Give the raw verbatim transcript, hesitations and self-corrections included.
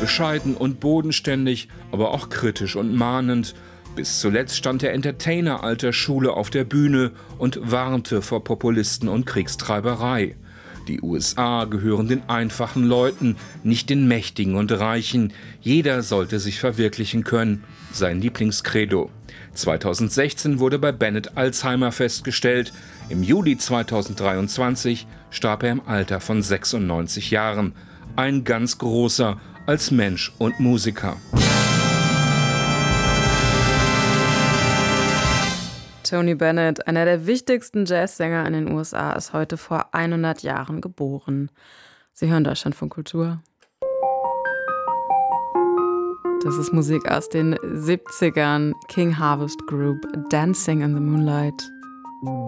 Bescheiden und bodenständig, aber auch kritisch und mahnend. Bis zuletzt stand der Entertainer alter Schule auf der Bühne und warnte vor Populisten und Kriegstreiberei. Die U S A gehören den einfachen Leuten, nicht den Mächtigen und Reichen. Jeder sollte sich verwirklichen können, sein Lieblingskredo. zweitausendsechzehn wurde bei Bennett Alzheimer festgestellt. Im Juli zweitausenddreiundzwanzig starb er im Alter von sechsundneunzig Jahren. Ein ganz großer als Mensch und Musiker. Tony Bennett, einer der wichtigsten Jazzsänger in den U S A, ist heute vor hundert Jahren geboren. Sie hören Deutschlandfunk Kultur. Das ist Musik aus den siebzigern. King Harvest Group, Dancing in the Moonlight.